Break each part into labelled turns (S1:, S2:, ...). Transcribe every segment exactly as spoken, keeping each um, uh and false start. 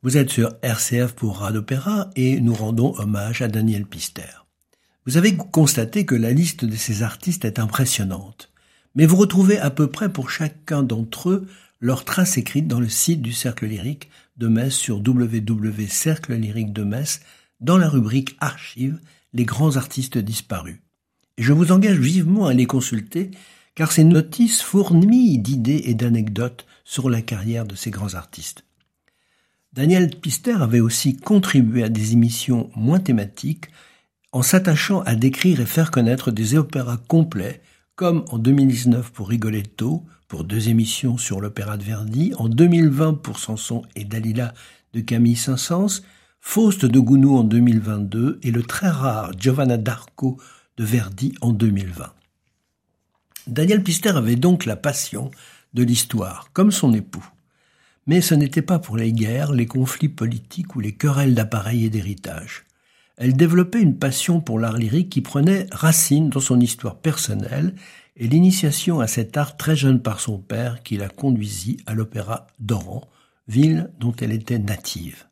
S1: Vous êtes sur R C F pour Rade Opéra et nous rendons hommage à Daniel Pister. Vous avez constaté que la liste de ces artistes est impressionnante, mais vous retrouvez à peu près pour chacun d'entre eux leurs traces écrites dans le site du Cercle Lyrique de Metz sur w w w point cercle lyrique de metz dans la rubrique Archives, les grands artistes disparus. Et je vous engage vivement à les consulter car ces notices fourmillent d'idées et d'anecdotes sur la carrière de ces grands artistes. Daniel Pister avait aussi contribué à des émissions moins thématiques en s'attachant à décrire et faire connaître des opéras complets, comme en deux mille dix-neuf pour Rigoletto, pour deux émissions sur l'opéra de Verdi, en deux mille vingt pour Samson et Dalila de Camille Saint-Saëns, Faust de Gounod en deux mille vingt-deux et le très rare Giovanna d'Arco de Verdi en deux mille vingt. Daniel Pister avait donc la passion de l'histoire, comme son époux. Mais ce n'était pas pour les guerres, les conflits politiques ou les querelles d'appareil et d'héritage. Elle développait une passion pour l'art lyrique qui prenait racine dans son histoire personnelle et l'initiation à cet art très jeune par son père qui la conduisit à l'opéra d'Oran, ville dont elle était native.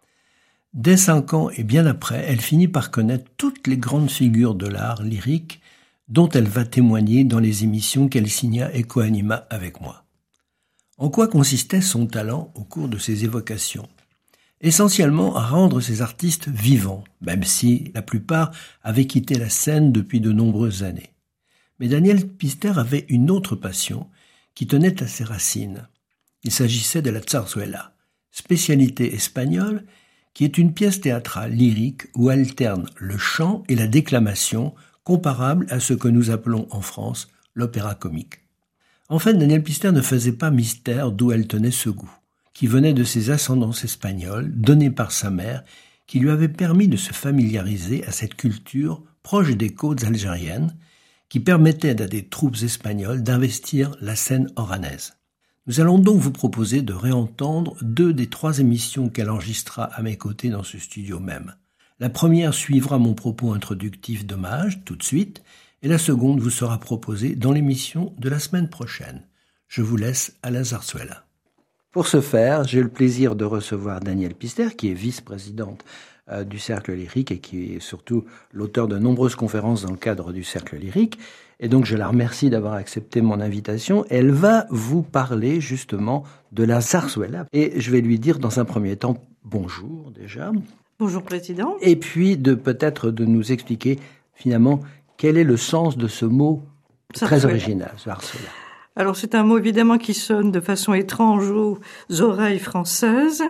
S1: Dès cinq ans et bien après, elle finit par connaître toutes les grandes figures de l'art lyrique dont elle va témoigner dans les émissions qu'elle signa et co-anima avec moi. En quoi consistait son talent au cours de ses évocations ? Essentiellement à rendre ces artistes vivants, même si la plupart avaient quitté la scène depuis de nombreuses années. Mais Daniel Pister avait une autre passion qui tenait à ses racines. Il s'agissait de la zarzuela, spécialité espagnole qui est une pièce théâtrale lyrique où alterne le chant et la déclamation comparable à ce que nous appelons en France l'opéra comique. En fait, Daniel Pister ne faisait pas mystère d'où elle tenait ce goût, qui venait de ses ascendances espagnoles, données par sa mère, qui lui avait permis de se familiariser à cette culture proche des côtes algériennes, qui permettait à des troupes espagnoles d'investir la scène oranaise. Nous allons donc vous proposer de réentendre deux des trois émissions qu'elle enregistra à mes côtés dans ce studio même. La première suivra mon propos introductif d'hommage, tout de suite, et la seconde vous sera proposée dans l'émission de la semaine prochaine. Je vous laisse à la zarzuela. Pour ce faire, j'ai le plaisir de recevoir Daniel Pister, qui est vice-présidente euh, du Cercle Lyrique et qui est surtout l'auteur de nombreuses conférences dans le cadre du Cercle Lyrique. Et donc, je la remercie d'avoir accepté mon invitation. Elle va vous parler justement de la zarzuela. Et je vais lui dire dans un premier temps bonjour déjà.
S2: Bonjour Président.
S1: Et puis de peut-être de nous expliquer finalement quel est le sens de ce mot zarzuela. Très original, zarzuela.
S2: Alors c'est un mot évidemment qui sonne de façon étrange aux oreilles françaises.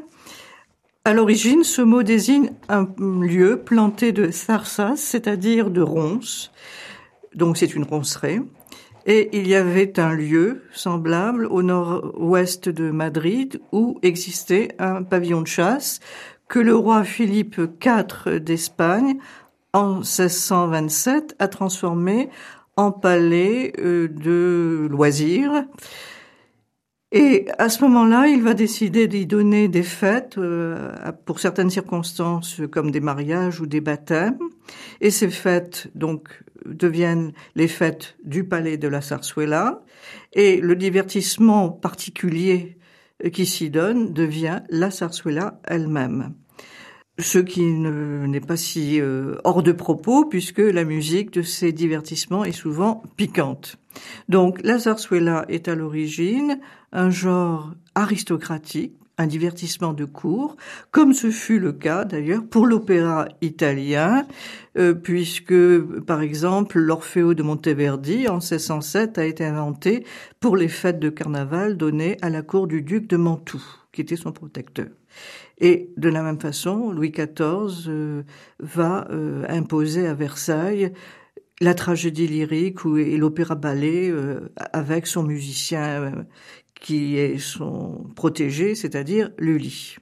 S2: À l'origine, ce mot désigne un lieu planté de zarzas, c'est-à-dire de ronces. Donc c'est une roncerie. Et il y avait un lieu semblable au nord-ouest de Madrid où existait un pavillon de chasse que le roi Philippe quatre d'Espagne, en seize cent vingt-sept, a transformé en palais euh, de loisirs. Et à ce moment-là, il va décider d'y donner des fêtes euh, pour certaines circonstances comme des mariages ou des baptêmes. Et ces fêtes, donc, deviennent les fêtes du palais de la zarzuela. Et le divertissement particulier qui s'y donne devient la zarzuela elle-même. Ce qui ne, n'est pas si euh, hors de propos, puisque la musique de ces divertissements est souvent piquante. Donc la zarzuela est à l'origine un genre aristocratique, un divertissement de cour, comme ce fut le cas d'ailleurs pour l'opéra italien, euh, puisque par exemple l'Orfeo de Monteverdi en seize cent sept a été inventé pour les fêtes de carnaval données à la cour du duc de Mantoue, qui était son protecteur. Et de la même façon, Louis quatorze euh, va euh, imposer à Versailles la tragédie lyrique ou, et l'opéra-ballet euh, avec son musicien euh, qui est son protégé, c'est-à-dire Lully.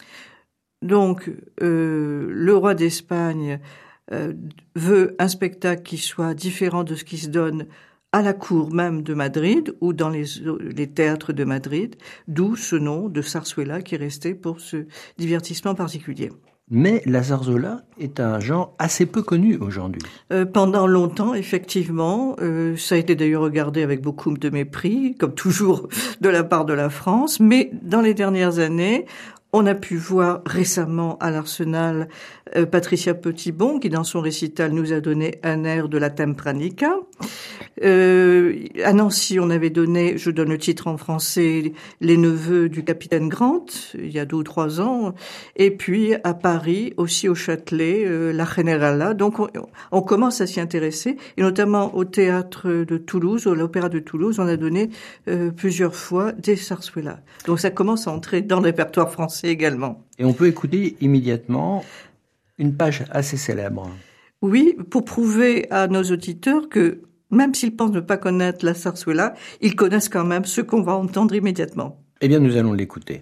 S2: Donc, euh, le roi d'Espagne euh, veut un spectacle qui soit différent de ce qui se donne à la cour même de Madrid ou dans les, les théâtres de Madrid, d'où ce nom de zarzuela qui est resté pour ce divertissement particulier.
S1: Mais la zarzuela est un genre assez peu connu aujourd'hui.
S2: Euh, pendant longtemps, effectivement, euh, ça a été d'ailleurs regardé avec beaucoup de mépris, comme toujours de la part de la France, mais dans les dernières années, On a pu voir récemment à l'Arsenal euh, Patricia Petitbon qui dans son récital nous a donné un air de la Tempranica. Euh, à Nancy, on avait donné, je donne le titre en français, Les Neveux du capitaine Grant, il y a deux ou trois ans. Et puis à Paris, aussi au Châtelet, euh, La Generala. Donc on, on commence à s'y intéresser, et notamment au théâtre de Toulouse, à l'Opéra de Toulouse, on a donné euh, plusieurs fois des zarzuelas. Donc ça commence à entrer dans le répertoire français également.
S3: Et on peut écouter immédiatement une page assez célèbre.
S2: Oui, pour prouver à nos auditeurs que même s'ils pensent ne pas connaître la zarzuela, ils connaissent quand même ce qu'on va entendre immédiatement.
S3: Eh bien, nous allons l'écouter.